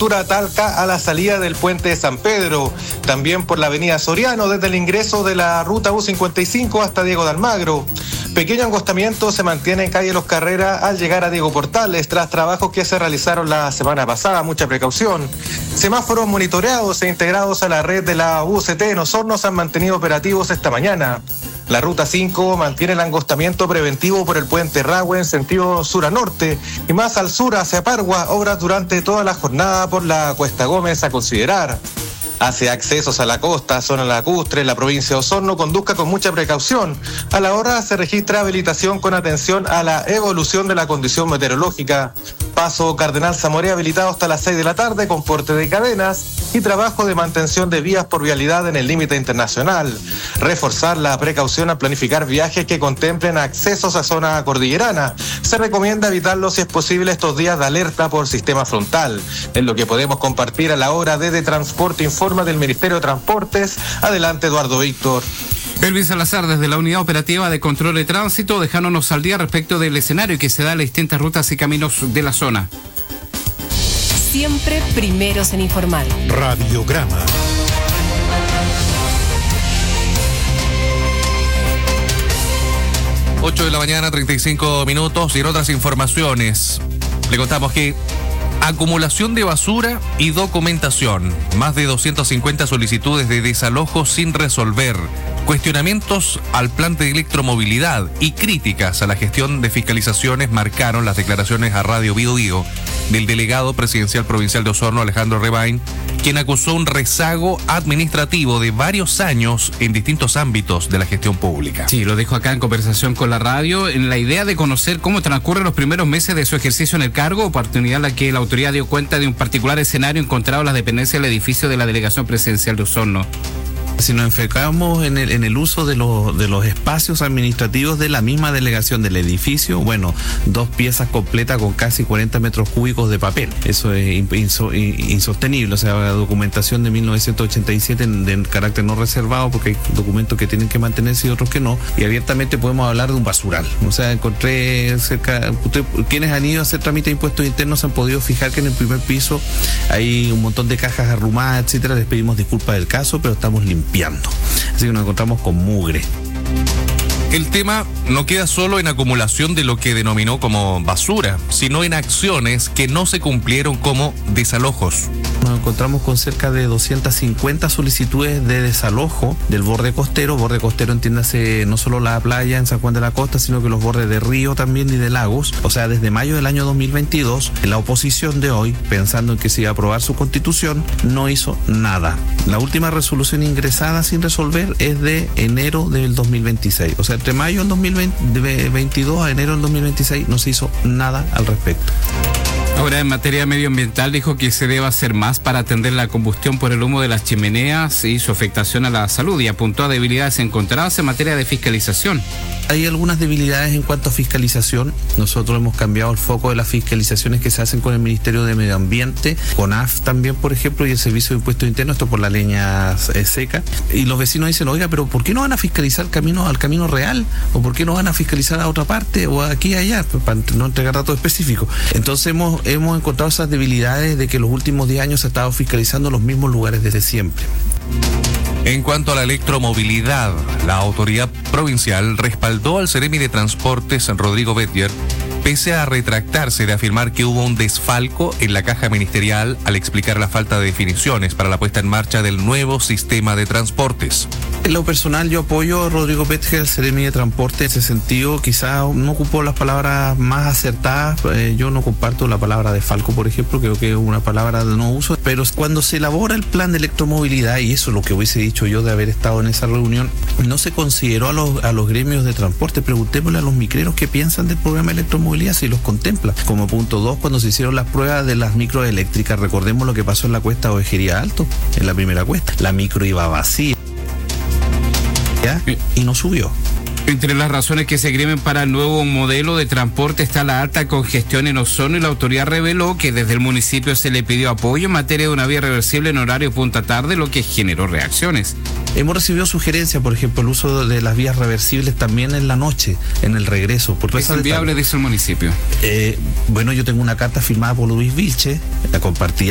Talca a la salida del puente de San Pedro, también por la avenida Soriano desde el ingreso de la ruta U55 hasta Diego de Almagro. Pequeño angostamiento se mantiene en calle Los Carreras al llegar a Diego Portales tras trabajos que se realizaron la semana pasada, mucha precaución. Semáforos monitoreados e integrados a la red de la UCT en Osorno se han mantenido operativos esta mañana. La ruta 5 mantiene el angostamiento preventivo por el puente Rahue en sentido sur a norte y más al sur hacia Pargua, obras durante toda la jornada por la Cuesta Gómez a considerar. Hacia accesos a la costa, zona lacustre, en la provincia de Osorno, conduzca con mucha precaución. A la hora se registra habilitación con atención a la evolución de la condición meteorológica. Paso Cardenal Zamoré habilitado hasta las 6 de la tarde con porte de cadenas y trabajo de mantención de vías por vialidad en el límite internacional. Reforzar la precaución al planificar viajes que contemplen accesos a zona cordillerana. Se recomienda evitarlo si es posible estos días de alerta por sistema frontal. Es lo que podemos compartir a la hora de Transporte Informa del Ministerio de Transportes. Adelante, Eduardo Víctor. Elvis Salazar, desde la Unidad Operativa de Control de Tránsito, dejándonos al día respecto del escenario que se da en las distintas rutas y caminos de la zona. Siempre primeros en informar. Radiograma. Ocho de la mañana, 35 minutos, y en otras informaciones le contamos que acumulación de basura y documentación. Más de 250 solicitudes de desalojo sin resolver. Cuestionamientos al plan de electromovilidad y críticas a la gestión de fiscalizaciones marcaron las declaraciones a Radio Biobío del delegado presidencial provincial de Osorno, Alejandro Rebain, quien acusó un rezago administrativo de varios años en distintos ámbitos de la gestión pública. Sí, lo dijo acá en conversación con la radio, en la idea de conocer cómo transcurren los primeros meses de su ejercicio en el cargo, oportunidad en la que la autoridad dio cuenta de un particular escenario encontrado en las dependencias del edificio de la Delegación Presidencial de Osorno. Si nos enfocamos en el uso de los espacios administrativos de la misma delegación del edificio, bueno, 2 piezas completas con casi 40 metros cúbicos de papel. Eso es insostenible. O sea, la documentación de 1987 de carácter no reservado, porque hay documentos que tienen que mantenerse y otros que no. Y abiertamente podemos hablar de un basural. O sea, encontré cerca, quienes han ido a hacer trámite de impuestos internos han podido fijar que en el primer piso hay un montón de cajas arrumadas, etcétera. Les pedimos disculpas del caso, pero estamos limpiando. Así que nos encontramos con mugre. El tema no queda solo en acumulación de lo que denominó como basura, sino en acciones que no se cumplieron como desalojos. Nos encontramos con cerca de 250 solicitudes de desalojo del borde costero. Borde costero, entiéndase, no solo la playa en San Juan de la Costa, sino que los bordes de río también y de lagos. O sea, desde mayo del año 2022, la oposición de hoy, pensando en que se iba a aprobar su constitución, no hizo nada. La última resolución ingresada sin resolver es de enero del 2026. O sea, entre mayo del 2022 a enero del 2026 no se hizo nada al respecto. Ahora, en materia medioambiental, dijo que se debe hacer más para atender la combustión por el humo de las chimeneas y su afectación a la salud, y apuntó a debilidades encontradas en materia de fiscalización. Hay algunas debilidades en cuanto a fiscalización. Nosotros hemos cambiado el foco de las fiscalizaciones que se hacen con el Ministerio de Medio Ambiente, con AF también, por ejemplo, y el Servicio de Impuestos Internos, esto por la leña seca. Y los vecinos dicen, oiga, pero ¿por qué no van a fiscalizar al camino real? ¿O por qué no van a fiscalizar a otra parte? ¿O aquí y allá? Para no entregar datos específicos. Entonces hemos encontrado esas debilidades de que los últimos 10 años se ha estado fiscalizando los mismos lugares desde siempre. En cuanto a la electromovilidad, la autoridad provincial respaldó al Seremi de Transportes, Rodrigo Bettier, pese a retractarse de afirmar que hubo un desfalco en la caja ministerial al explicar la falta de definiciones para la puesta en marcha del nuevo sistema de transportes. En lo personal, yo apoyo a Rodrigo Bettier, el Seremi de Transporte, en ese sentido. Quizá no ocupó las palabras más acertadas. Yo no comparto la palabra desfalco, por ejemplo, creo que es una palabra de no uso, pero cuando se elabora el plan de electromovilidad, y eso es lo que hubiese dicho yo de haber estado en esa reunión, no se consideró a los gremios de transporte. Preguntémosle a los micreros qué piensan del programa de electromovilidad, si los contempla. Como punto 2, cuando se hicieron las pruebas de las microeléctricas, recordemos lo que pasó en la cuesta Ovejería Alto, en la primera cuesta. La micro iba vacía y no subió. Entre las razones que se esgrimen para el nuevo modelo de transporte está la alta congestión en Osorno, y la autoridad reveló que desde el municipio se le pidió apoyo en materia de una vía reversible en horario punta tarde, lo que generó reacciones. Hemos recibido sugerencias, por ejemplo, el uso de las vías reversibles también en la noche, en el regreso. ¿Es inviable, dice el municipio? Bueno, yo tengo una carta firmada por Luis Vilche, la compartí